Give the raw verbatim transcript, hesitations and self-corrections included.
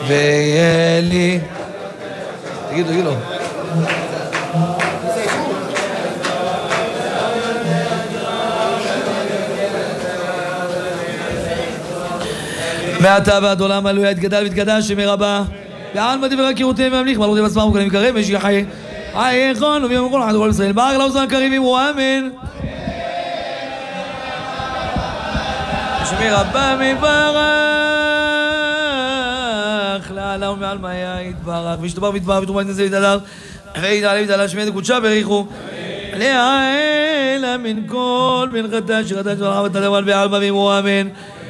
ויהיה לי... תגידו, תגידו. מעתה ועד עולם הללויה יתגדל ויתגדל שמי רבה בעלמא דברי קירותיהם והמליך מלכותם עצמם וכלים קרב משיח חי חי יכול וביום כל אחד וכל ישראל בארץ לאוזן הקריבים ואמן שמי רבה מברך לעלה ומעל מאיה יתברך וישתבח ויתברך ותרומה יתנשא ויתהדר ויתעלה ויתעלה שמי קודשה בריחו לעילה מן כל מנחתה שירתה שתברך ותדבר בעלמא ואמן